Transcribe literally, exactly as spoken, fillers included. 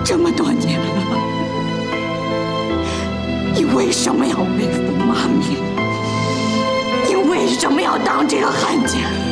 这么多年了，你为什么要背负骂名？你为什么要当这个汉奸？